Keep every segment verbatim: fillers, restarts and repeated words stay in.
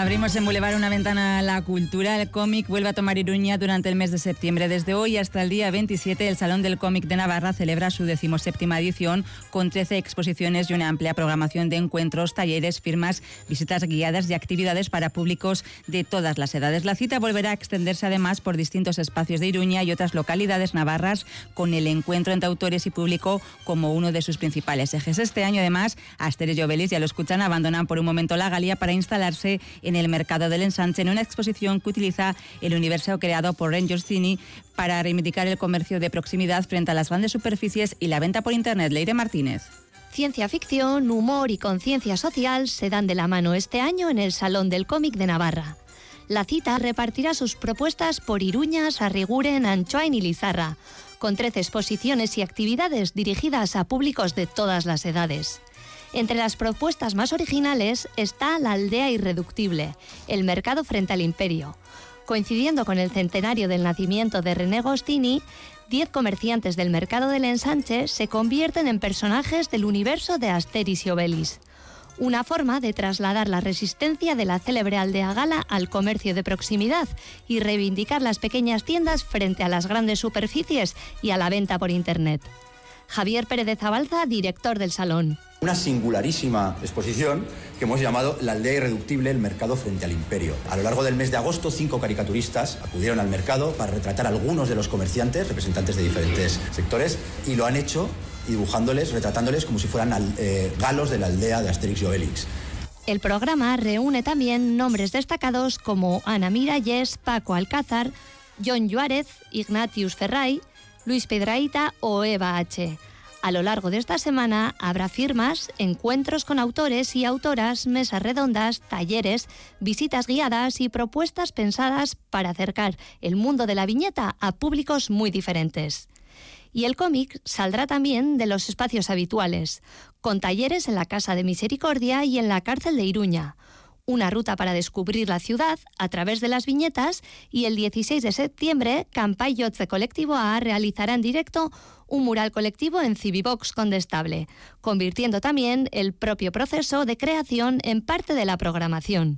Abrimos en Boulevard una ventana a la cultura. El cómic vuelve a tomar Iruña durante el mes de septiembre. Desde hoy hasta el día veintisiete, el Salón del Cómic de Navarra celebra su decimoséptima edición con trece exposiciones y una amplia programación de encuentros, talleres, firmas, visitas guiadas y actividades para públicos de todas las edades. La cita volverá a extenderse además por distintos espacios de Iruña y otras localidades navarras, con el encuentro entre autores y público como uno de sus principales ejes. Este año, además, Asterix y Obelix, ya lo escuchan, abandonan por un momento la Galia para instalarse en el mercado del Ensanche, en una exposición que utiliza el universo creado por Ren Goscinny para reivindicar el comercio de proximidad frente a las grandes superficies y la venta por internet. Leire Martínez. Ciencia ficción, humor y conciencia social se dan de la mano este año en el Salón del Cómic de Navarra. La cita repartirá sus propuestas por Iruña, Sarriguren, Anchoain y Lizarra, con trece exposiciones y actividades dirigidas a públicos de todas las edades. Entre las propuestas más originales está la aldea irreductible, el mercado frente al imperio. Coincidiendo con el centenario del nacimiento de René Goscinny, diez comerciantes del mercado del Ensanche se convierten en personajes del universo de Asterix y Obelix. Una forma de trasladar la resistencia de la célebre aldea gala al comercio de proximidad y reivindicar las pequeñas tiendas frente a las grandes superficies y a la venta por internet. Javier Pérez de Zabalza, director del salón. Una singularísima exposición que hemos llamado La aldea irreductible, el mercado frente al imperio. A lo largo del mes de agosto, cinco caricaturistas acudieron al mercado para retratar a algunos de los comerciantes, representantes de diferentes sectores, y lo han hecho dibujándoles, retratándoles como si fueran eh, galos de la aldea de Asterix y Obelix. El programa reúne también nombres destacados como Ana Miralles, Paco Alcázar, John Juárez, Ignatius Ferray, Luis Piedrahita o Eva H. A lo largo de esta semana habrá firmas, encuentros con autores y autoras, mesas redondas, talleres, visitas guiadas y propuestas pensadas para acercar el mundo de la viñeta a públicos muy diferentes. Y el cómic saldrá también de los espacios habituales, con talleres en la Casa de Misericordia y en la cárcel de Iruña. Una ruta para descubrir la ciudad a través de las viñetas, y el dieciséis de septiembre, Campai Jotze Colectivo A realizará en directo un mural colectivo en Civivox Condestable, convirtiendo también el propio proceso de creación en parte de la programación.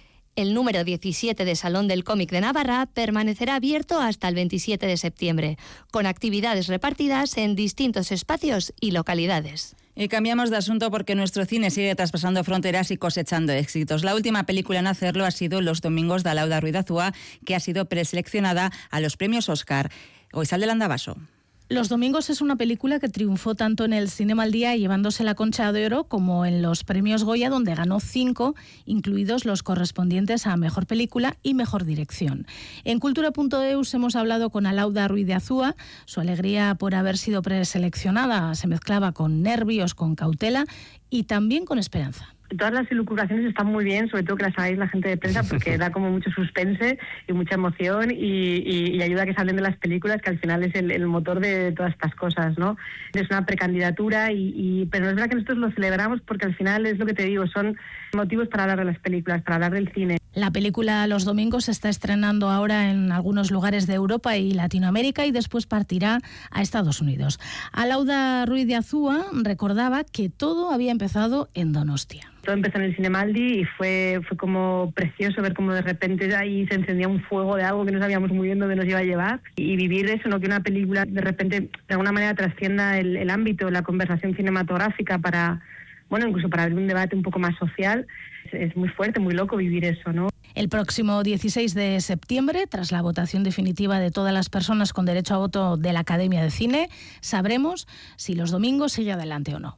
El número diecisiete de Salón del Cómic de Navarra permanecerá abierto hasta el veintisiete de septiembre, con actividades repartidas en distintos espacios y localidades. Y cambiamos de asunto porque nuestro cine sigue traspasando fronteras y cosechando éxitos. La última película en hacerlo ha sido Los domingos de Alauda Ruiz de Azúa, que ha sido preseleccionada a los premios Oscar. Hoy sale el Andabaso. Los domingos es una película que triunfó tanto en el Cinema al Día llevándose la Concha de Oro como en los premios Goya, donde ganó cinco, incluidos los correspondientes a Mejor Película y Mejor Dirección. En cultura punto eus hemos hablado con Alauda Ruiz de Azúa. Su alegría por haber sido preseleccionada se mezclaba con nervios, con cautela y también con esperanza. Todas las elucubraciones están muy bien, sobre todo que las hagáis la gente de prensa, porque da como mucho suspense y mucha emoción y, y, y ayuda a que salen de las películas, que al final es el, el motor de todas estas cosas, ¿no? Es una precandidatura, y, y, pero es verdad que nosotros lo celebramos porque al final es lo que te digo, son motivos para hablar de las películas, para hablar del cine. La película Los domingos se está estrenando ahora en algunos lugares de Europa y Latinoamérica y después partirá a Estados Unidos. Alauda Ruiz de Azúa recordaba que todo había empezado en Donostia. Todo empezó en el Cinemaldi y fue fue como precioso ver cómo de repente ahí se encendía un fuego de algo que no sabíamos muy bien dónde nos iba a llevar, y vivir eso, no que una película de repente de alguna manera trascienda el, el ámbito, la conversación cinematográfica para, bueno, incluso para abrir un debate un poco más social. Es, es muy fuerte, muy loco vivir eso, ¿no? El próximo dieciséis de septiembre, tras la votación definitiva de todas las personas con derecho a voto de la Academia de Cine, sabremos si Los domingos sigue adelante o no.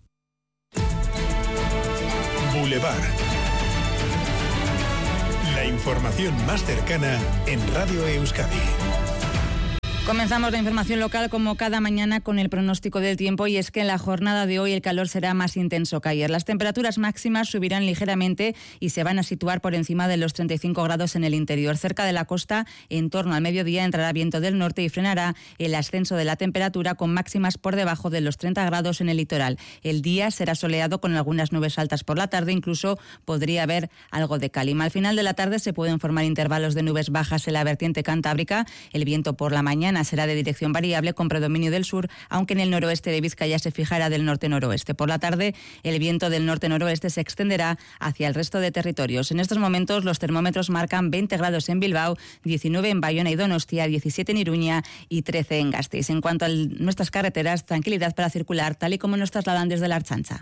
Boulevard. La información más cercana en Radio Euskadi. Comenzamos la información local como cada mañana con el pronóstico del tiempo, y es que en la jornada de hoy el calor será más intenso que ayer. Las temperaturas máximas subirán ligeramente y se van a situar por encima de los treinta y cinco grados en el interior. Cerca de la costa, en torno al mediodía, entrará viento del norte y frenará el ascenso de la temperatura, con máximas por debajo de los treinta grados en el litoral. El día será soleado con algunas nubes altas por la tarde, incluso podría haber algo de calima. Al final de la tarde se pueden formar intervalos de nubes bajas en la vertiente cantábrica. El viento por la mañana mañana será de dirección variable con predominio del sur, aunque en el noroeste de Vizcaya se fijará del norte-noroeste. Por la tarde, el viento del norte-noroeste se extenderá hacia el resto de territorios. En estos momentos, los termómetros marcan veinte grados en Bilbao, diecinueve en Bayona y Donostia, diecisiete en Iruña y trece en Gasteiz. En cuanto a nuestras carreteras, tranquilidad para circular, tal y como nos trasladan desde la Archancha.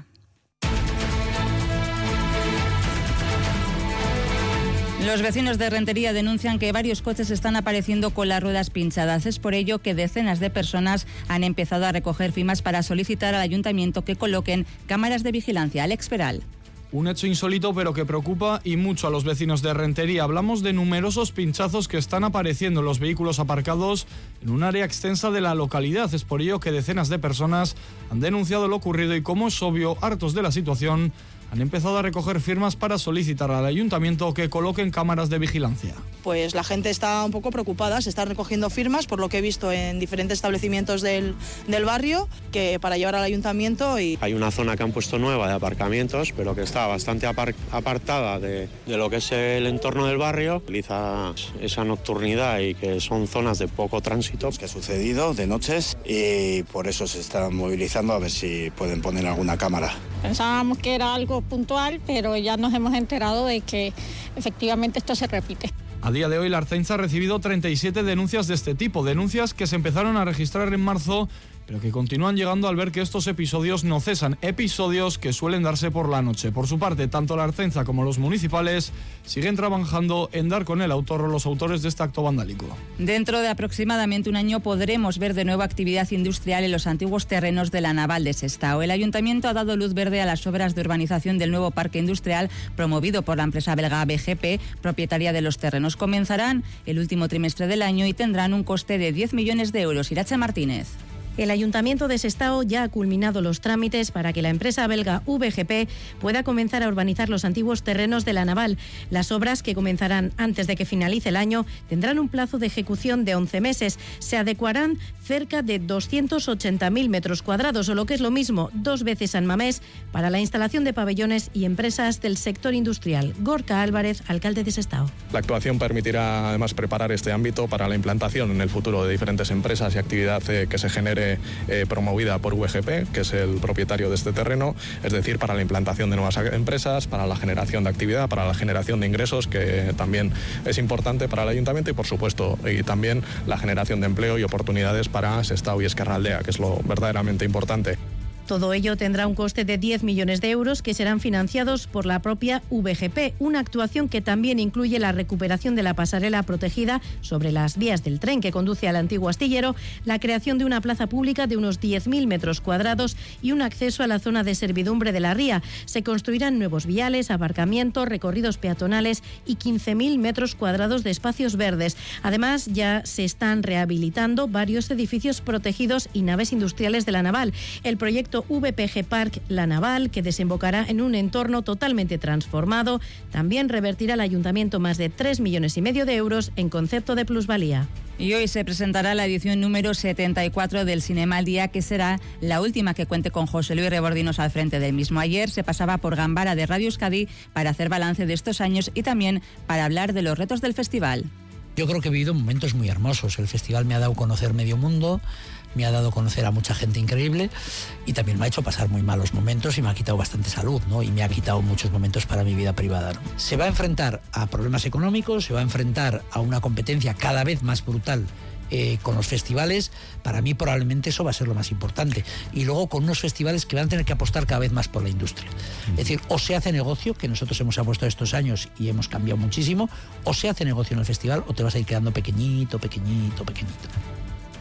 Los vecinos de Rentería denuncian que varios coches están apareciendo con las ruedas pinchadas. Es por ello que decenas de personas han empezado a recoger firmas para solicitar al ayuntamiento que coloquen cámaras de vigilancia. Alex Peral. Un hecho insólito pero que preocupa y mucho a los vecinos de Rentería. Hablamos de numerosos pinchazos que están apareciendo en los vehículos aparcados en un área extensa de la localidad. Es por ello que decenas de personas han denunciado lo ocurrido y, como es obvio, hartos de la situación, han empezado a recoger firmas para solicitar al ayuntamiento que coloquen cámaras de vigilancia. Pues la gente está un poco preocupada, se están recogiendo firmas, por lo que he visto en diferentes establecimientos del, del barrio, que para llevar al ayuntamiento. Y hay una zona que han puesto nueva de aparcamientos, pero que está bastante apar- apartada de, de lo que es el entorno del barrio. Utiliza esa nocturnidad y que son zonas de poco tránsito. Que ha sucedido de noches y por eso se están movilizando a ver si pueden poner alguna cámara. Pensábamos que era algo puntual, pero ya nos hemos enterado de que efectivamente esto se repite. A día de hoy, la Ertzaintza ha recibido treinta y siete denuncias de este tipo, denuncias que se empezaron a registrar en marzo, pero que continúan llegando al ver que estos episodios no cesan, episodios que suelen darse por la noche. Por su parte, tanto la Ertzaintza como los municipales siguen trabajando en dar con el autor o los autores de este acto vandálico. Dentro de aproximadamente un año podremos ver de nuevo actividad industrial en los antiguos terrenos de la Naval de Sestao. El ayuntamiento ha dado luz verde a las obras de urbanización del nuevo parque industrial promovido por la empresa belga B G P, propietaria de los terrenos. Comenzarán el último trimestre del año y tendrán un coste de diez millones de euros. Irache Martínez. El Ayuntamiento de Sestao ya ha culminado los trámites para que la empresa belga V G P pueda comenzar a urbanizar los antiguos terrenos de la Naval. Las obras, que comenzarán antes de que finalice el año, tendrán un plazo de ejecución de once meses. Se adecuarán cerca de doscientos ochenta mil metros cuadrados, o lo que es lo mismo, dos veces San Mamés, para la instalación de pabellones y empresas del sector industrial. Gorka Álvarez, alcalde de Sestao. La actuación permitirá además preparar este ámbito para la implantación en el futuro de diferentes empresas y actividad eh, que se genere Eh, promovida por V G P, que es el propietario de este terreno, es decir, para la implantación de nuevas empresas, para la generación de actividad, para la generación de ingresos, que también es importante para el ayuntamiento, y por supuesto y también la generación de empleo y oportunidades para Sestao y Ezkerraldea, que es lo verdaderamente importante. Todo ello tendrá un coste de diez millones de euros que serán financiados por la propia V G P, una actuación que también incluye la recuperación de la pasarela protegida sobre las vías del tren que conduce al antiguo astillero, la creación de una plaza pública de unos diez mil metros cuadrados y un acceso a la zona de servidumbre de la ría. Se construirán nuevos viales, aparcamientos, recorridos peatonales y quince mil metros cuadrados de espacios verdes. Además, ya se están rehabilitando varios edificios protegidos y naves industriales de la Naval. El proyecto V P G Park La Naval, que desembocará en un entorno totalmente transformado, también revertirá al ayuntamiento más de tres millones y medio de euros en concepto de plusvalía. Y hoy se presentará la edición número setenta y cuatro del Cinema al Día, que será la última que cuente con José Luis Rebordinos al frente del mismo. Ayer se pasaba por Gambara de Radio Euskadi para hacer balance de estos años y también para hablar de los retos del festival. Yo creo que he vivido momentos muy hermosos. El festival me ha dado a conocer medio mundo, me ha dado a conocer a mucha gente increíble y también me ha hecho pasar muy malos momentos y me ha quitado bastante salud, ¿no? Y me ha quitado muchos momentos para mi vida privada, ¿no? Se va a enfrentar a problemas económicos, se va a enfrentar a una competencia cada vez más brutal eh, con los festivales. Para mí probablemente eso va a ser lo más importante. Y luego con unos festivales que van a tener que apostar cada vez más por la industria. Es decir, o se hace negocio, que nosotros hemos apostado estos años y hemos cambiado muchísimo, o se hace negocio en el festival o te vas a ir quedando pequeñito, pequeñito, pequeñito.